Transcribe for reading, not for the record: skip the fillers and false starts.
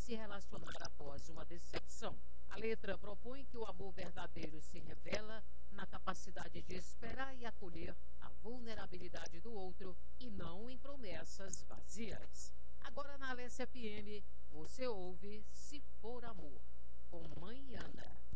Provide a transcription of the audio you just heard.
se relacionar após uma decepção. A letra propõe que o amor verdadeiro se revela na capacidade de esperar e acolher a vulnerabilidade do outro e não em promessas vazias. Agora na Alessia FM, você ouve Se For Amor, com Mãe Ana.